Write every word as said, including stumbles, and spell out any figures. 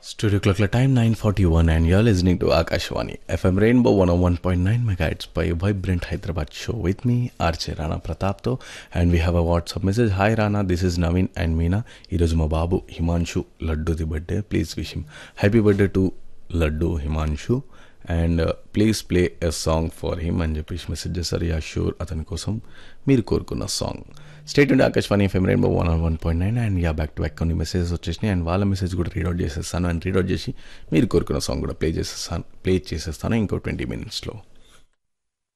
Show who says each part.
Speaker 1: Studio clock la time nine forty-one and you're listening to Akashwani F M Rainbow one oh one point nine megahertz by Vibrant Hyderabad show with me R J Rana Pratap to and we have a WhatsApp message. Hi Rana, this is Naveen and Meena. ఈరోజు మా బాబు Himanshu లడ్డుది birthday. Please wish him happy birthday to laddu Himanshu and please play a song for him అని చెప్పేసి message చేశారు. Yeah sure, అతని కోసం మీరు కోరుకున్న song. State ఉండే Akashvani FM rainbow one one point nine and yeah back to back కొన్ని మెసేజెస్ వచ్చేసినాయి అండ్ వాళ్ళ మెసేజ్ కూడా రీడౌట్ చేసేస్తాను అండ్ రీడౌట్ చేసి మీరు కోరుకున్న సాంగ్ కూడా ప్లే చేసేస్తాను ప్లే చేసేస్తాను ఇంకో ట్వంటీ మినిట్స్లో.